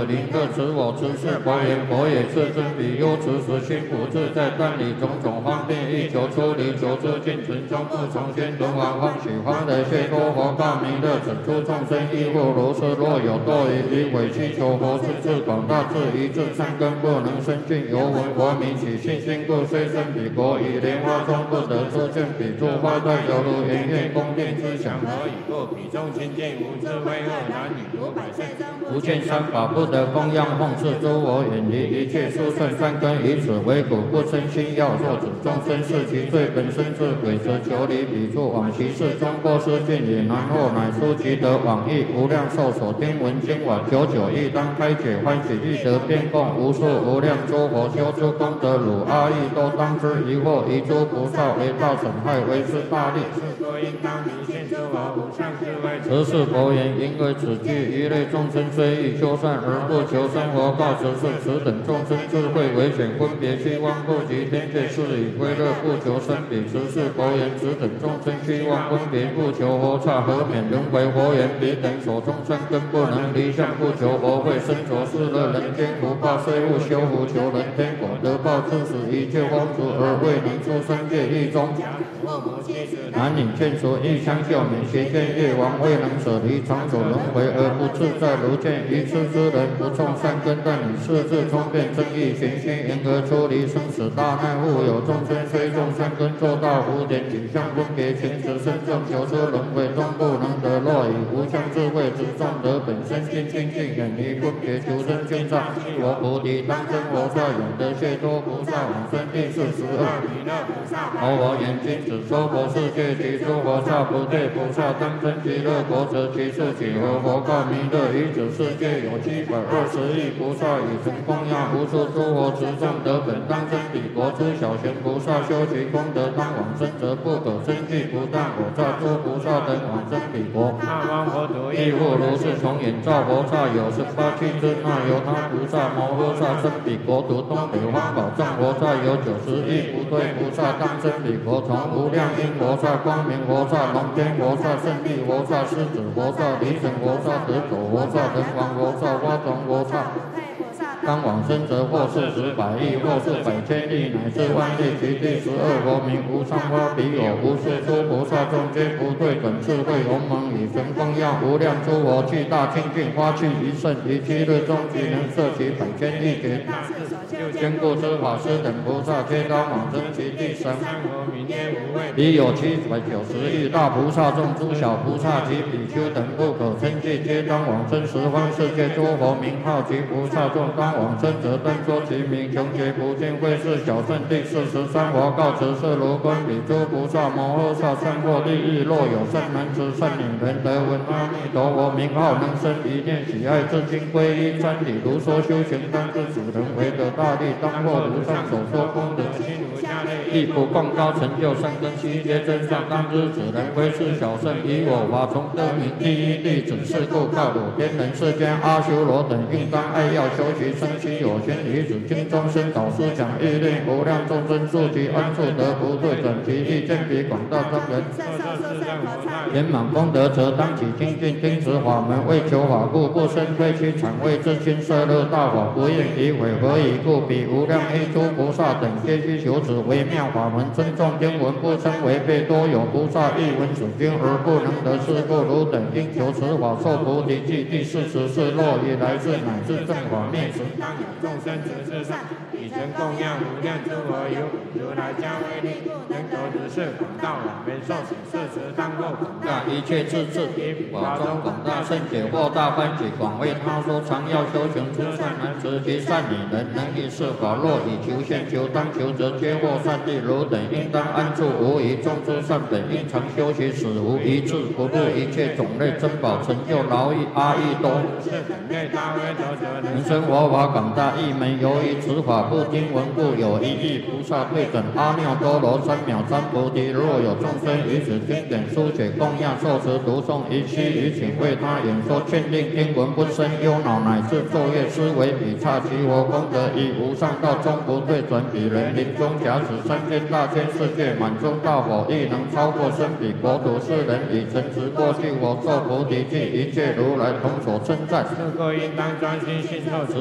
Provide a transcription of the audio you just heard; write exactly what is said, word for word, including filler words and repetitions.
此灵乐此我此是佛言，佛也是真比丘，此时心不自在，但以种种方便欲求出离，求之尽存中不从先轮王欢喜欢的谢多佛告弥勒，此诸众生亦复如是，若有多疑于伪祈求佛是智广大智一智善根不能生尽，犹闻佛名起信心故，虽生彼国以莲花中不得出见彼诸花在犹如圆月宫殿之想，何以故？彼中亲近无智慧恶男女如百善生，不见三法不得供养奉事诸佛，远离一切殊胜善根，以此为苦不生心要。若指众生是其罪本身是鬼，则求离彼处往其事中过失见也难，后乃书其得往诣无量寿所听闻经往九九亦当开解欢喜欲得遍供无数无量诸佛修诸功德，汝阿逸都当知疑惑，一诸菩萨为道损害为是大利，是佛应当明现诸佛无上智慧。此是佛言，因为此句一类众生虽欲修善而不求生活，告此是此等众生智慧为显，分别虚妄不及天界，是以归乐不求生彼。此是佛言，此等众生虚妄分别不求佛刹，何免轮回？佛言，彼等所中善根不能离相，不求佛慧，身着世乐人间福报，虽勿修福求人天果得报，致使一切风俗而未能出生界狱中。男女眷属欲相救免邪见业王，未能舍离常所轮回而不自在，如见愚痴之人不种善根，但以世智聪辩正义玄虚，因而出离生死大难。复有众生虽种善根，做到无点景象分别情执身众，求出轮回终不能得，若以无相智慧之众得本身心清净，远离分别求生经上，我菩提当真佛刹，永得解脱菩萨往生第四十二弥勒菩萨。佛我言君子说佛世界其诸佛刹不对菩萨当真极乐国，则其数几何？佛告弥勒，于此世界有七百二十亿菩萨，以曾供养无数诸佛持众得本当真彼国。诸小贤菩萨修其功德当往生，则不可生计，不但我刹诸菩萨等往生彼国。那方佛土亦复如是，从眼照佛刹有十八七支，那由他菩萨摩诃萨生彼国土。东北方宝藏佛刹有九十亿不对菩萨当生彼国，从无量音佛刹、光明佛刹、龙天佛刹、胜利佛刹、狮子佛刹、离尘佛刹、得走佛刹、人王佛刹、花种佛刹。当往生者或是十百亿，或是百千亿，乃至万亿。其第十二佛名无上花，彼有无数诸菩萨众皆不对等智慧鸿蒙，以神供养无量诸佛，具大清净花气一甚，于七日中即能摄其百千亿劫。坚固之法师等菩萨皆当往生其第十三佛名皆无畏。彼有七百九十亿大菩萨众，诸小菩萨及比丘等不可称计，皆当往生十方世界诸佛名号及菩萨众当往生者，但说其名，穷劫不尽，会是小圣第四十三佛告辞是如观彼诸菩萨摩诃萨善获利益，若有善男子善女人得闻阿弥陀佛名号，能生一念喜爱，至今皈依瞻礼，如说修行当知主人为得大利，当获如上所说功德，心如下类，亦不共高成就善根悉皆真相，当知此人为是小圣，以我法从得名第一弟子，是故告汝天人世间阿修罗等应当爱要修习生息有玄离子经中生导师讲欲令无量众生速其安处得不对整其意见比广大众人圆满功德，则当起精进听持法门，为求法故，不生推屈谄畏自心摄乐大法，不应诋毁。何以故？彼无量一诸菩萨等皆须求此微妙法门，尊重经文，不称违背。多有菩萨欲闻此经而不能得，是故汝等应求此法，受菩提记。第四十是若以来世乃至正法灭时，当有众生执事上，以曾供养无量诸佛，由如来加威力，能够如是广大往遍受持四时，当过广大一切智智，以法中广大圣解惑大欢喜，广为他说，常要修行诸善男子及善女人，能以是法，若以求现求当求，则皆获善利。汝等应当安住无疑，众诸善本应常修习，使无一智，不入一切种类珍宝，成就劳役阿逸多。是等类大威德者，能生佛法广大大义门，由于此法不经闻故，有一义菩萨对准阿耨多罗三藐三菩提。若有众生于此经典书写供养受持读诵，一须于请为他演说劝令听闻不生忧恼，乃至作业思维比刹其佛功德以无上道终不对准彼人临终假使三千大千世界满中大佛亦能超过身彼国土世人以诚实过去佛受菩提具一切如来同所称赞。这个应当专心信受持